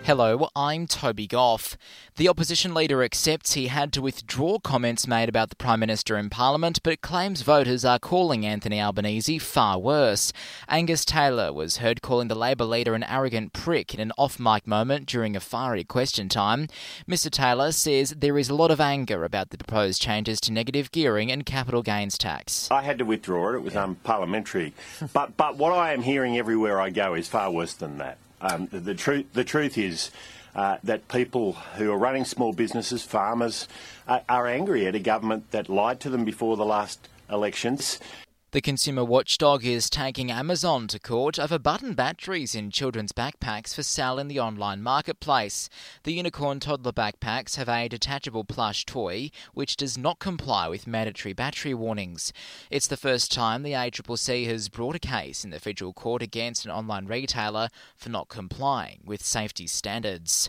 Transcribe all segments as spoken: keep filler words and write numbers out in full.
Hello, I'm Toby Goff. The opposition leader accepts he had to withdraw comments made about the Prime Minister in Parliament, but claims voters are calling Anthony Albanese far worse. Angus Taylor was heard calling the Labor leader an arrogant prick in an off-mic moment during a fiery question time. Mister Taylor says there is a lot of anger about the proposed changes to negative gearing and capital gains tax. I had to withdraw it. It was unparliamentary. but, but what I am hearing everywhere I go is far worse than that. Um, the, the, truth, the truth is uh, that people who are running small businesses, farmers, uh, are angry at a government that lied to them before the last elections. The consumer watchdog is taking Amazon to court over button batteries in children's backpacks for sale in the online marketplace. The unicorn toddler backpacks have a detachable plush toy which does not comply with mandatory battery warnings. It's the first time the A C C C has brought a case in the federal court against an online retailer for not complying with safety standards.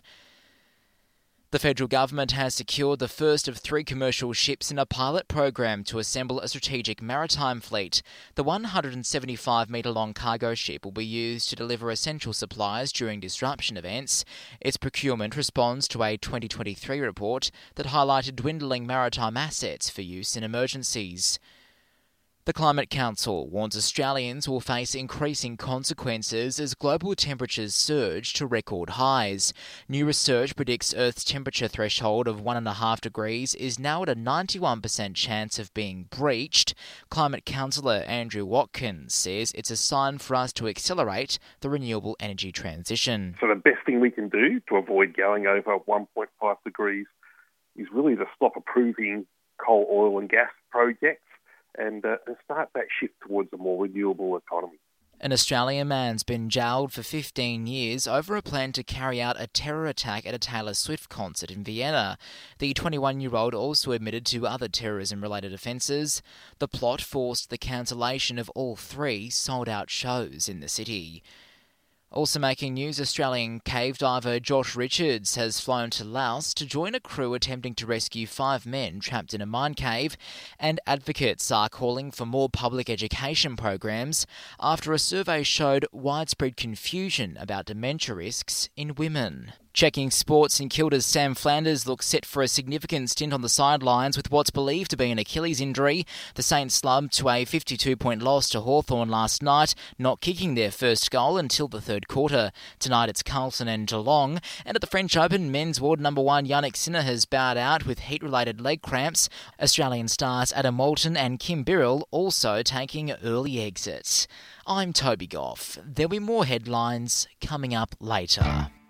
The federal government has secured the first of three commercial ships in a pilot program to assemble a strategic maritime fleet. The one hundred seventy-five metre long cargo ship will be used to deliver essential supplies during disruption events. Its procurement responds to a twenty twenty-three report that highlighted dwindling maritime assets for use in emergencies. The Climate Council warns Australians will face increasing consequences as global temperatures surge to record highs. New research predicts Earth's temperature threshold of one point five degrees is now at a ninety-one percent chance of being breached. Climate counsellor Andrew Watkins says it's a sign for us to accelerate the renewable energy transition. So the best thing we can do to avoid going over one point five degrees is really to stop approving coal, oil and gas projects and, uh, and start that shift towards a more renewable economy. An Australian man's been jailed for fifteen years over a plan to carry out a terror attack at a Taylor Swift concert in Vienna. The twenty-one-year-old also admitted to other terrorism-related offences. The plot forced the cancellation of all three sold-out shows in the city. Also making news, Australian cave diver Josh Richards has flown to Laos to join a crew attempting to rescue five men trapped in a mine cave, and advocates are calling for more public education programs after a survey showed widespread confusion about dementia risks in women. Checking sports, St Kilda's Sam Flanders looks set for a significant stint on the sidelines with what's believed to be an Achilles injury. The Saints slumped to a fifty-two point loss to Hawthorn last night, not kicking their first goal until the third quarter. Tonight it's Carlton and Geelong. And at the French Open, men's world number one Yannick Sinner has bowed out with heat-related leg cramps. Australian stars Adam Moulton and Kim Birrell also taking early exits. I'm Toby Goff. There'll be more headlines coming up later.